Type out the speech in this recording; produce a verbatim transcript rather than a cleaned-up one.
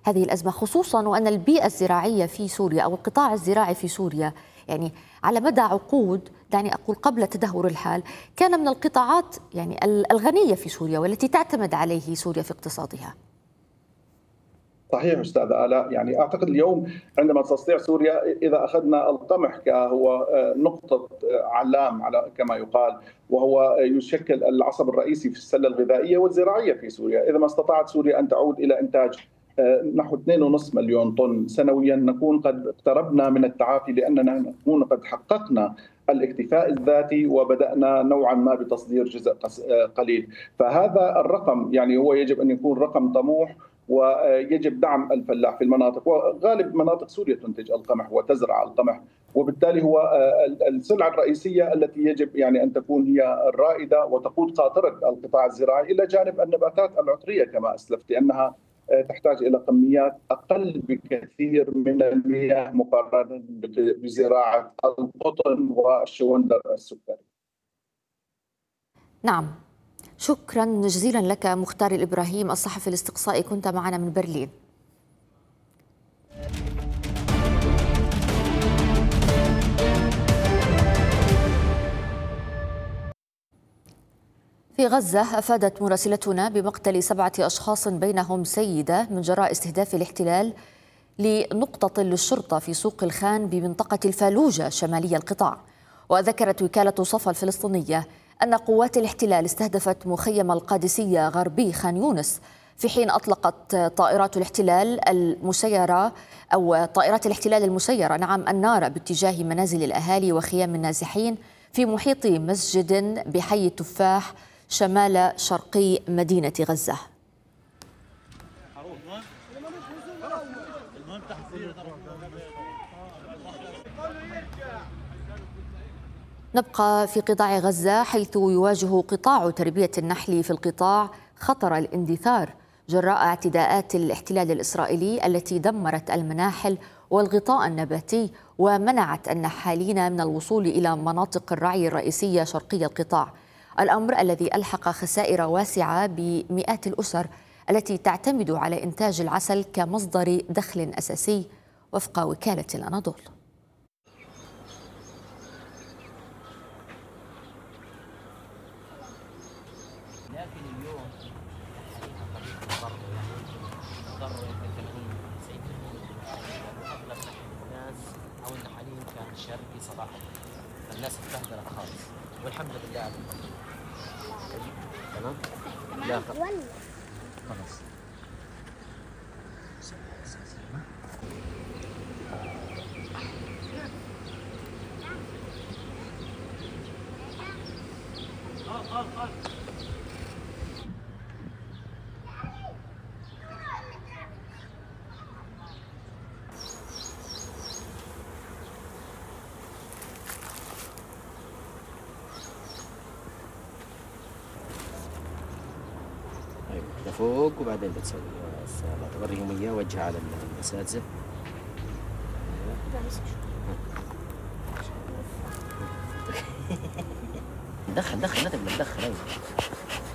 هذه الأزمة، خصوصا وأن البيئة الزراعية في سوريا أو القطاع الزراعي في سوريا يعني على مدى عقود، دعني أقول قبل تدهور الحال، كان من القطاعات يعني الغنية في سوريا والتي تعتمد عليه سوريا في اقتصادها. صحيح أستاذ آلاء، يعني أعتقد اليوم عندما تستطيع سوريا، إذا أخذنا القمح كهو نقطة علام على كما يقال، وهو يشكل العصب الرئيسي في السلة الغذائية والزراعية في سوريا، إذا ما استطاعت سوريا أن تعود إلى إنتاج نحو اثنين ونصف مليون طن سنويا، نكون قد اقتربنا من التعافي، لأننا نكون قد حققنا الاكتفاء الذاتي وبدأنا نوعا ما بتصدير جزء قليل. فهذا الرقم يعني هو يجب أن يكون رقم طموح، ويجب دعم الفلاح في المناطق، وغالب مناطق سوريا تنتج القمح وتزرع القمح، وبالتالي هو السلعة الرئيسية التي يجب يعني أن تكون هي الرائدة وتقود قاطرة القطاع الزراعي، إلى جانب النباتات العطرية كما أسلفت، لأنها تحتاج إلى كميات أقل بكثير من المياه مقارنة بزراعة القطن والشوندر السكري. نعم، شكرا جزيلا لك مختار الإبراهيم الصحفي الاستقصائي، كنت معنا من برلين. في غزة أفادت مراسلتنا بمقتل سبعة أشخاص بينهم سيدة من جراء استهداف الاحتلال لنقطة للشرطة في سوق الخان بمنطقة الفالوجة شمالي القطاع. وذكرت وكالة صفا الفلسطينية أن قوات الاحتلال استهدفت مخيم القادسية غربي خان يونس، في حين أطلقت طائرات الاحتلال المسيرة أو طائرات الاحتلال المسيرة نعم النار باتجاه منازل الأهالي وخيام النازحين في محيط مسجد بحي التفاح شمال شرقي مدينة غزة. نبقى في قطاع غزة، حيث يواجه قطاع تربية النحل في القطاع خطر الاندثار جراء اعتداءات الاحتلال الإسرائيلي التي دمرت المناحل والغطاء النباتي ومنعت النحالين من الوصول إلى مناطق الرعي الرئيسية شرقي القطاع، الأمر الذي ألحق خسائر واسعة بمئات الأسر التي تعتمد على إنتاج العسل كمصدر دخل أساسي وفق وكالة الأناضول. لكن اليوم اضطروا يتكلمون اغلب الناس او النحالين كان شرقي صراحه، فالناس اتبهدلت خالص، والحمد لله على التغيير. تمام؟ لا خلاص. لفوق وبعدين بتسوي توريهم اياه وجهه على الاساتذه. دخل دخل لا تقدر تدخل.